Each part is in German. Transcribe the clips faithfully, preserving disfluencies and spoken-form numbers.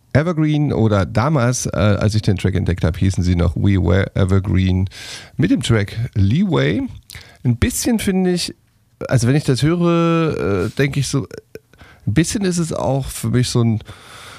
Evergreen oder damals, äh, als ich den Track entdeckt habe, hießen sie noch We Were Evergreen mit dem Track Leeway. Ein bisschen finde ich, also wenn ich das höre, äh, denke ich so, ein bisschen ist es auch für mich so ein,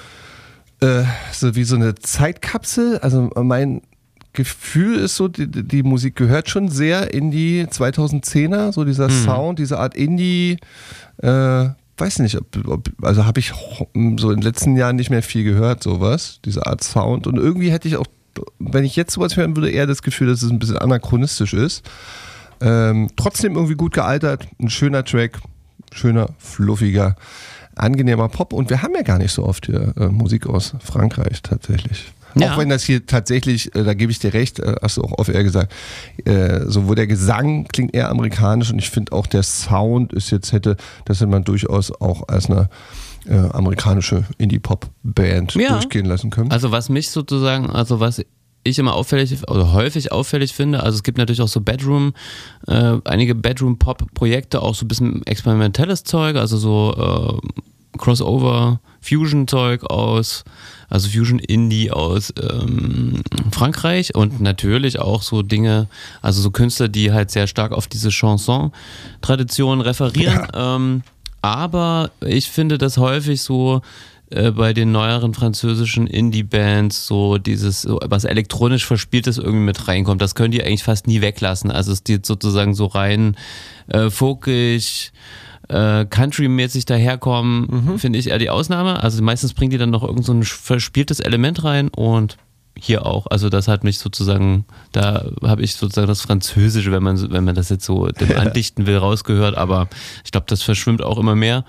äh, so wie so eine Zeitkapsel. Also mein Gefühl ist so, die, die Musik gehört schon sehr in die zweitausendzehner, so dieser mhm. Sound, diese Art Indie, äh, weiß nicht, ob, ob, also habe ich so in den letzten Jahren nicht mehr viel gehört, sowas, diese Art Sound. Und irgendwie hätte ich auch, wenn ich jetzt sowas hören würde, eher das Gefühl, dass es ein bisschen anachronistisch ist. Ähm, trotzdem irgendwie gut gealtert, ein schöner Track, schöner, fluffiger, angenehmer Pop. Und wir haben ja gar nicht so oft hier äh, Musik aus Frankreich tatsächlich. Ja. Auch wenn das hier tatsächlich, äh, da gebe ich dir recht, äh, hast du auch oft eher gesagt, äh, so wo der Gesang klingt eher amerikanisch und ich finde auch der Sound ist jetzt hätte, das hätte man durchaus auch als eine äh, amerikanische Indie-Pop-Band ja. durchgehen lassen können. Also was mich sozusagen, also was ich immer auffällig oder häufig auffällig finde, also es gibt natürlich auch so Bedroom, äh, einige Bedroom-Pop-Projekte, auch so ein bisschen experimentelles Zeug, also so äh, Crossover, Fusion-Zeug aus, also Fusion-Indie aus ähm, Frankreich und natürlich auch so Dinge, also so Künstler, die halt sehr stark auf diese Chanson-Tradition referieren, ja. ähm, aber ich finde das häufig so äh, bei den neueren französischen Indie-Bands so dieses, so was elektronisch Verspieltes irgendwie mit reinkommt, das können die eigentlich fast nie weglassen, also es geht sozusagen so rein äh, folkig, Äh, Country-mäßig daherkommen, mhm. finde ich eher die Ausnahme. Also meistens bringen die dann noch irgend so ein verspieltes Element rein und hier auch. Also das hat mich sozusagen, da habe ich sozusagen das Französische, wenn man, wenn man das jetzt so dem andichten will, rausgehört, aber ich glaube, das verschwimmt auch immer mehr.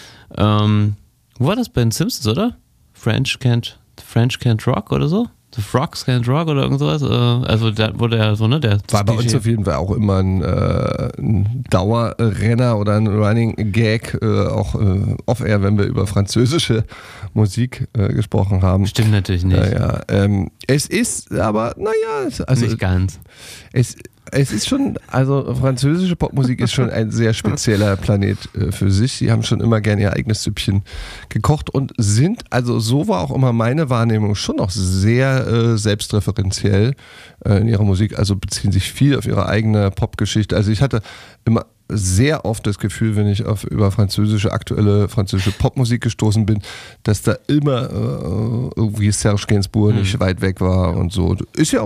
Ähm, wo war das bei den Simpsons, oder? French can't, French can't rock oder so? The Frogs Can't Rock oder irgend sowas. Also da wurde ja so, ne? Der war bei uns auf jeden Fall auch immer ein, äh, ein Dauerrenner oder ein Running Gag, äh, auch äh, off-air, wenn wir über französische Musik äh, gesprochen haben. Stimmt natürlich nicht. Naja, ähm, es ist aber, naja, also nicht ganz. Es Es ist schon, also französische Popmusik ist schon ein sehr spezieller Planet äh, für sich. Sie haben schon immer gerne ihr eigenes Süppchen gekocht und sind, also so war auch immer meine Wahrnehmung, schon noch sehr äh, selbstreferenziell äh, in ihrer Musik. Also beziehen sich viel auf ihre eigene Popgeschichte. Also ich hatte immer sehr oft das Gefühl, wenn ich auf über französische, aktuelle französische Popmusik gestoßen bin, dass da immer äh, irgendwie Serge Gainsbourg mhm. nicht weit weg war und so. Ist ja auch